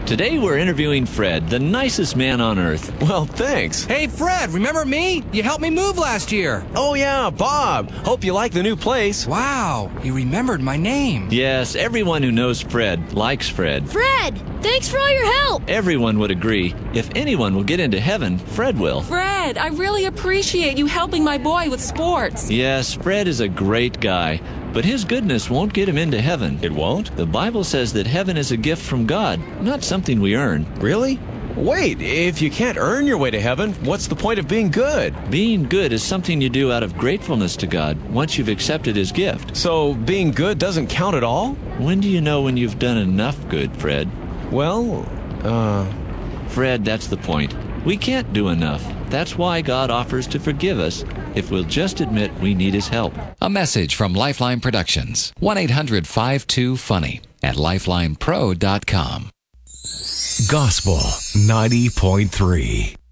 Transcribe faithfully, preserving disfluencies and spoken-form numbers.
Today we're interviewing Fred, the nicest man on earth. Well, thanks. Hey, Fred, remember me? You helped me move last year. Oh, yeah, Bob. Hope you like the new place. Wow, you remembered my name. Yes, everyone who knows Fred likes Fred. Fred, thanks for all your help. Everyone would agree. If anyone will get into heaven, Fred will. Fred, I really appreciate you helping my boy with sports. Yes, Fred is a great guy, but his goodness won't get him into heaven. It won't? The Bible says that heaven is a gift from God, not something we earn. Really? Wait, if you can't earn your way to heaven, what's the point of being good? Being good is something you do out of gratefulness to God once you've accepted His gift. So being good doesn't count at all? When do you know when you've done enough good, Fred? Well, uh... Fred, that's the point. We can't do enough. That's why God offers to forgive us if we'll just admit we need His help. A message from Lifeline Productions. one eight hundred five two funny at lifeline pro dot com. Gospel ninety point three.